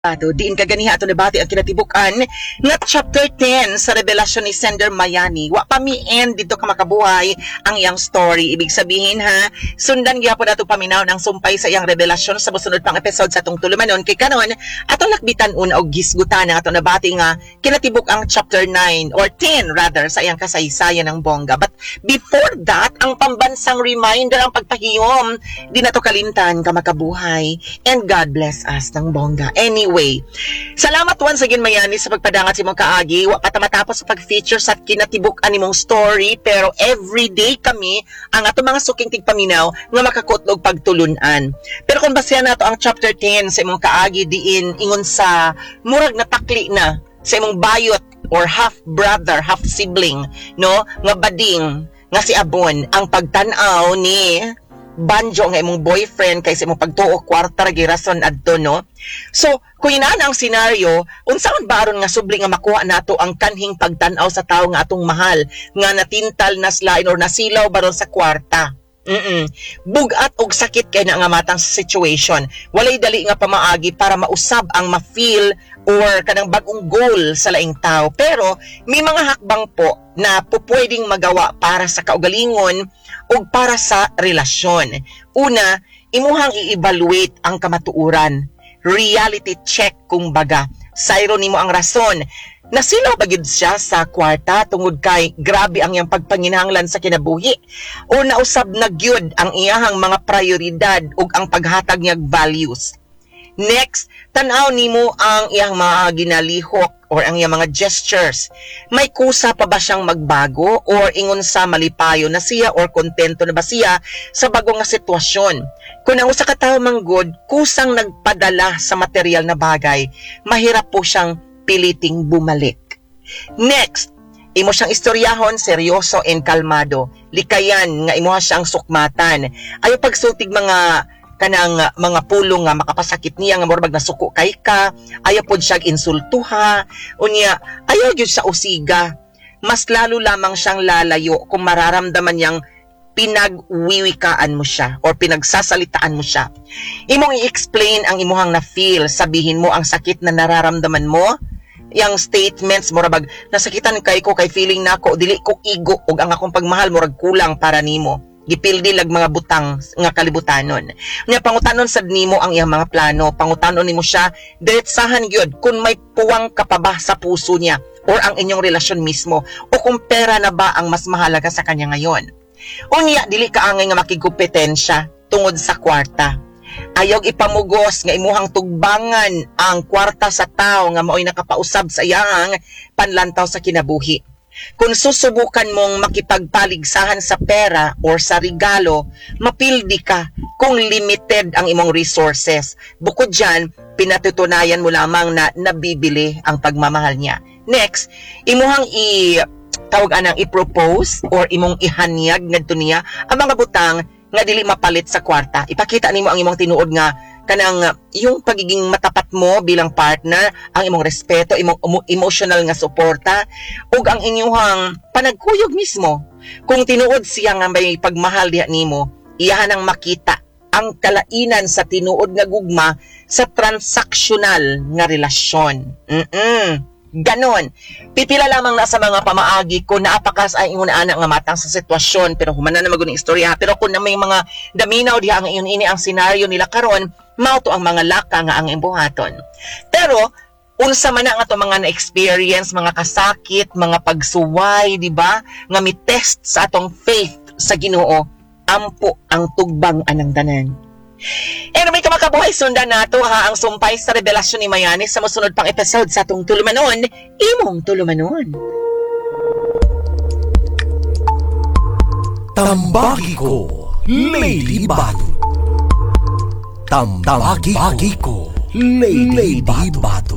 Diin kaganiha ato nabati ang kinatibukan nga chapter 10 sa revelasyon ni Sender Mayani. Wa pa mi end dito ka makabuhay ang iyang story. Ibig sabihin ha, sundan gyapon ato paminaw ng sumpay sa iyang revelasyon sa mosunod pang episode sa atong tulumanon kay kanon atong lakbitan una og gisgutan ang ato nabati nga kinatibuk ang chapter 9 or 10 rather sa iyang kasaysayan ng bongga. But before that, ang pambansang reminder ang pagpahiyom di nato kalimtan ka makabuhay and God bless us ng bongga. Anyway, salamat once again Mayani sa pagpadangat si mong kaagi. Wa pa matapos sa pag-feature sa kinatibuk animong story pero everyday kami ang ato mga suking tigpaminaw nga makakutlog pagtulunan. Pero kung basihan nato ang chapter 10 sa imong kaagi diin ingon sa murag na takli na sa imong bayot or half brother, half sibling, no? Nga bading nga si Abon ang pagtan-aw ni Banjo nga imong boyfriend kaysa imong pagtuo kwarta ra girason adto, no? So kung inana ang senaryo, unsaon baron nga subli nga makuha nato ang kanhing pagtan-aw sa tawo nga atong mahal nga natintal naslain or nasilaw baron sa kwarta. Bugat og sakit kay na nga matang situation. Walay dali nga pamaagi para mausab ang ma-feel or kanang bagong goal sa laing tao. Pero may mga hakbang po na pupwedeng magawa para sa kaugalingon o para sa relasyon. Una, imuhang i-evaluate ang kamatuuran. Reality check kumbaga. Sayro nimo ang rason. Nasilaw ba gid siya sa kwarta tungod kay grabe ang iyang pagpanginahanglan sa kinabuhi o nausab na gyud ang iyahang mga prioridad ug ang paghatag niyag values. Next, tan-aw nimo ang iyang mga ginalihok or ang iyang mga gestures. May kusa pa ba siyang magbago or ingon sa malipayo na siya or kontento na ba siya sa bagong nga sitwasyon? Kung ang usa ka tawo manggod kusang nagpadala sa material na bagay, mahirap po siyang piliting bumalik. Next, imo siyang istoryahon seryoso and kalmado. Likayan nga imo siyang sukmatan. Ayo pagsultig mga kanang mga pulong nga makapasakit niya nga murag nasuko kay ka. Ayo pod siya insultuha. Unya, ayo gyud sa usiga. Mas lalo lamang siyang lalayo kung mararamdaman niyang pinagwiwikaan mo siya or pinagsasalitaan mo siya. Imong i-explain ang imuhang na-feel. Sabihin mo ang sakit na nararamdaman mo. Yang statements murag nasakitan kay ko kay feeling nako dili ko igo ug ang akong pagmahal murag kulang para nimo. Gipildi lag mga butang nga kalibutanon. Nya pangutanon sad nimo ang iyang mga plano, pangutanon nimo siya diretsahan gyud kung may puwang ka pa ba sa puso niya or ang inyong relasyon mismo o kung pera na ba ang mas mahalaga sa kanya ngayon. Unya dili ka angay nga makigkompetensya tungod sa kwarta. Ayog ipamugos nga imuhang tugbangan ang kwarta sa tao nga mao'y nakapausab sa iyang panlantaw sa kinabuhi. Kung susubukan mong makipagpaligsahan sa pera or sa regalo, mapildi ka kung limited ang imong resources. Bukod dyan, pinatutunayan mo lamang na nabibili ang pagmamahal niya. Next, imuhang i-propose or imong ihanyag ngadto niya ang mga butang nga dili mapalit sa kwarta. Ipakita nimo ang imong tinuod nga kanang yung pagiging matapat mo bilang partner, ang imong respeto, imong emotional nga suporta ug ang inyong panagkuyog mismo. Kung tinuod siya nga may pagmahal diha nimo, iyahan ang makita ang kalainan sa tinuod nga gugma sa transactional nga relasyon. Ganon. Pipila lamang na sa mga pamaagi ko na apakas ay ingon ana nga matang sa sitwasyon pero humana na maguning istorya pero kung na may mga daminaw diha ang iyon ini ang senaryo nila karon mao to ang mga laka nga ang imbuhaton. Pero unsa man ang ato mga na-experience, mga kasakit, mga pagsuway, di ba? Nga mi-test sa atong faith sa Ginoo, ampo ang tugbang anang tanan. May kamakabuhay sundan nato ang sumpay sa revelasyon ni Mayani sa mosunod pang episode sa atong tulumanon, imong tulumanon. Tambagi ko, Lady Bato. Tambagi ko, Lady Bato.